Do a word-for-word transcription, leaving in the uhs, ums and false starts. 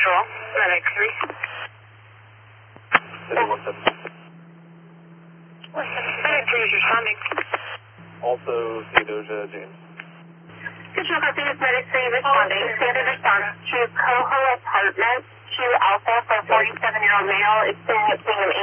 Patrol, Medic three. one seven. Medic three is responding. Also, Theodosia James. Control copy is Medic three responding. Standard response to Coho Apartment, two Alpha for forty-seven-year-old male experiencing an